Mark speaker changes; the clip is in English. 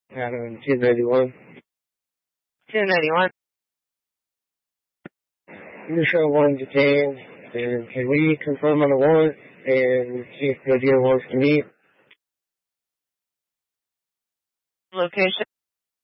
Speaker 1: Out on 1091.
Speaker 2: 1091.
Speaker 1: You show 1 to 10, and can we confirm on the warrant and see if the dealer wants to meet?
Speaker 2: Location?